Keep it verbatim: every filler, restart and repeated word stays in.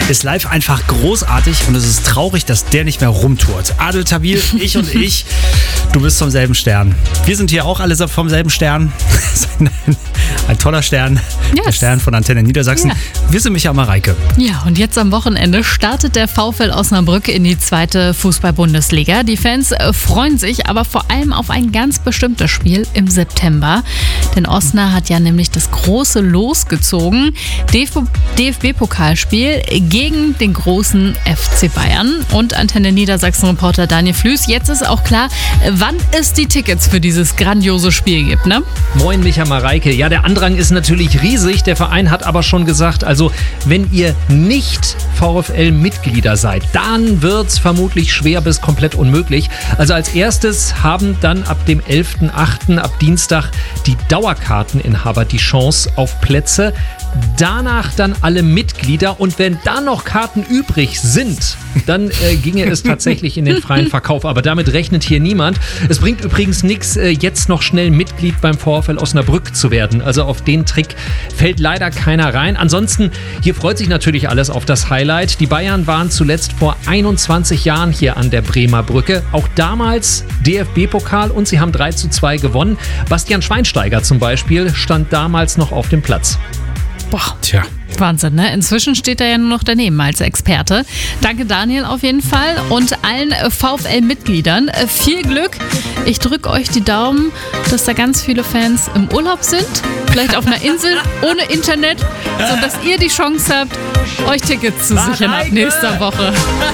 ist live einfach großartig und es ist traurig, dass der nicht mehr rumtourt. Adel Tawil, ich und ich, du bist vom selben Stern. Wir sind hier auch alle vom selben Stern. Ein toller Stern, yes. Der Stern von Antenne Niedersachsen. Ja. Wir sind Micha und Mareike. Ja, und jetzt am Wochenende startet der VfL Osnabrück in die zweite Fußball-Bundesliga. Die Fans freuen sich aber vor allem auf ein ganz bestimmtes Spiel im September. Denn Osna hat ja nämlich das große Los gezogen. D F B-Pokalspiel gegen den großen F C Bayern. Und Antenne Niedersachsen-Reporter Daniel Flüß. Jetzt ist auch klar, wann es die Tickets für dieses grandiose Spiel gibt, ne? Moin, Micha, Mareike. Ja, der Andrang ist natürlich riesig. Der Verein hat aber schon gesagt, also wenn ihr nicht VfL-Mitglieder seid, dann wird es vermutlich schwer bis komplett unmöglich. Also als erstes haben dann ab dem elften achten ab Dienstag die Dauerkarteninhaber die Chance auf Plätze. Danach dann alle Mitglieder und wenn da noch Karten übrig sind, dann äh, ginge es tatsächlich in den freien Verkauf. Aber damit rechnet hier niemand. Es bringt übrigens nichts, äh, jetzt noch schnell Mitglied beim VfL Osnabrück zu werden. Also auf den Trick fällt leider keiner rein. Ansonsten, hier freut sich natürlich alles auf das Highlight. Die Bayern waren zuletzt vor einundzwanzig Jahren hier an der Bremer Brücke. Auch damals D F B-Pokal und sie haben drei zu zwei gewonnen. Bastian Schweinsteiger zum Beispiel stand damals noch auf dem Platz. Boah, tja. Wahnsinn, ne? Inzwischen steht er ja nur noch daneben als Experte. Danke Daniel auf jeden Fall und allen VfL-Mitgliedern viel Glück. Ich drücke euch die Daumen, dass da ganz viele Fans im Urlaub sind, vielleicht auf einer Insel ohne Internet, sodass ihr die Chance habt, euch Tickets zu sichern ab nächster Woche.